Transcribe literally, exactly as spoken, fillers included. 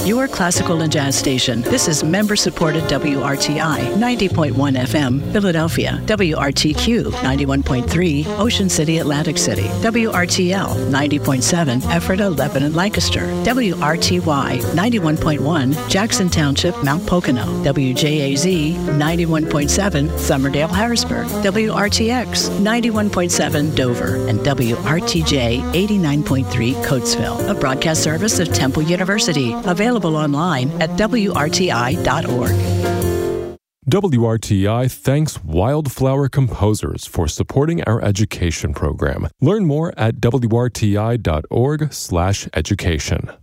your classical and jazz station. This is member-supported W R T I ninety point one F M, Philadelphia, W R T Q ninety-one point three, Ocean City, Atlantic City, W R T L ninety point seven, Ephrata, Lebanon, Lancaster, W R T Y ninety-one point one, Jackson Township, Mount Pocono, W J A Z ninety-one point seven, Summerdale, Harrisburg, W R T X ninety-one point seven, Dover, and W R T J eighty-nine point three, Coatesville, a broadcast service of Temple University, available online at W R T I dot org. W R T I thanks Wildflower Composers for supporting our education program. Learn more at W R T I dot org slash education.